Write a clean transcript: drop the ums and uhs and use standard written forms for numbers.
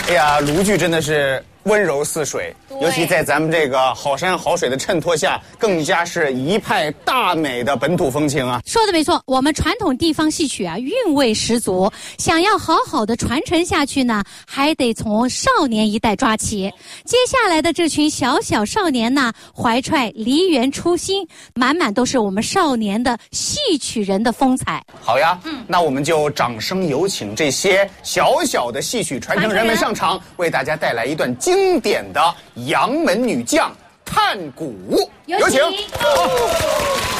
哎呀，卢剧真的是温柔似水，尤其在咱们这个好山好水的衬托下，更加是一派大美的本土风情啊！ 说的没错，我们传统地方戏曲啊，韵味十足。想要好好的传承下去呢，还得从少年一代抓起。接下来的这群小小少年呢，怀揣梨园初心，满满都是我们少年的戏曲人的风采。 好呀，那我们就掌声有请这些小小的戏曲传承人们上场，为大家带来一段经典的杨门女将探谷，有请。